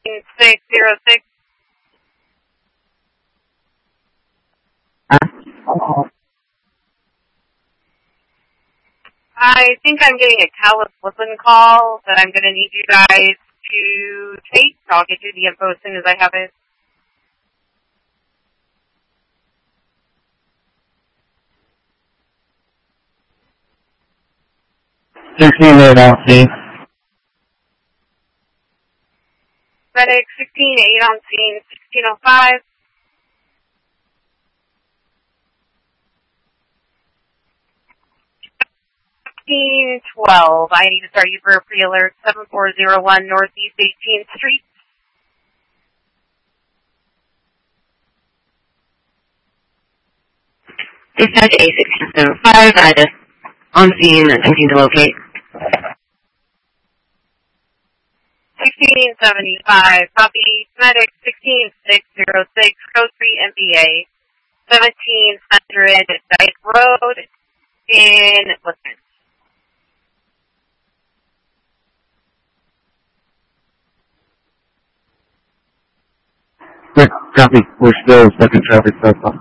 606. I think I'm getting a Callis Woodland call that I'm going to need you guys to take. I'll get you the info as soon as I have it. on scene. Medic 16-8 on scene, 1605. 1612. I need to start you for a pre-alert. 7401 Northeast 18th Street. Dispatch A1675. I just on scene attempting to locate. 1675. Copy. Medic 16606. Code 3 MBA. 1700 Dyke Road in Lisbon. Copy. We're still stuck in traffic.